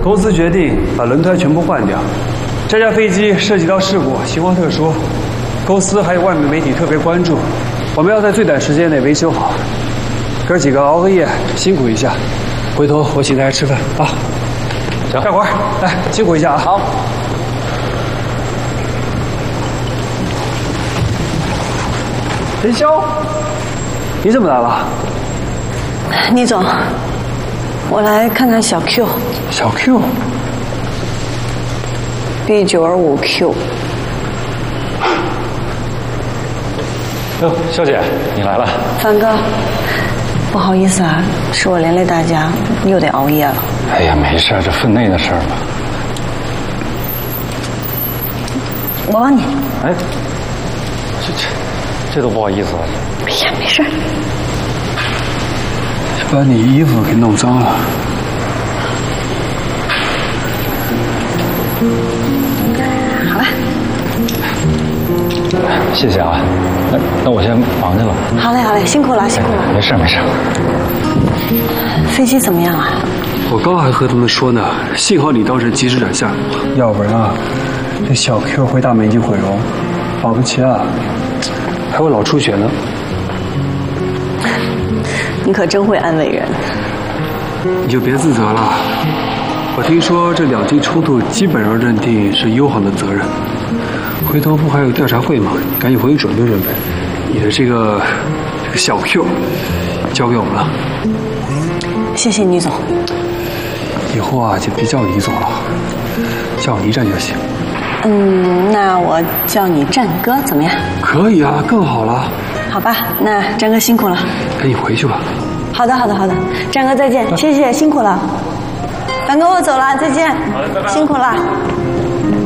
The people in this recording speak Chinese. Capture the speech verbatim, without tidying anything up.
公司决定把轮胎全部换掉。这架飞机涉及到事故，情况特殊，公司还有外面媒体特别关注，我们要在最短时间内维修好。哥几个熬个夜，辛苦一下。回头我请大家吃饭啊！ 行， 干活，来，辛苦一下啊！ 好。 陈潇，你怎么来了？ 倪总，我来看看小 Q。 小 Q。 B 九二五 Q。 哟，肖姐，你来了。 凡哥，不好意思啊，是我连累大家，又得熬夜了。 哎呀，没事，这分内的事儿嘛。 我帮你。 哎，这这这都不好意思了。 哎呀，没事。 把你衣服给弄脏了。 好吧， 谢谢啊，那那我先忙去了。 好嘞，好嘞，辛苦了，辛苦了。 没事没事。 飞机怎么样啊？ 我刚还和他们说呢，幸好你当时及时转向，要不然啊，这小 Q 会大美景毁容，保不齐啊，还会脑出血呢。 你可真会安慰人。 你就别自责了。 我听说这两机冲突基本上认定是优航的责任，回头不还有调查会吗？赶紧回去准备准备。你的这个这个小 Q 交给我们了。 谢谢倪总。 以后啊就别叫倪总了，叫我倪战就行。 嗯，那我叫你战哥怎么样？ 可以啊，更好了。 好吧，那战哥辛苦了。 赶紧回去吧。 好的，好的，好的。战哥再见，谢谢，辛苦了。凡哥，我走了，再见。 好的，拜拜。 辛苦了。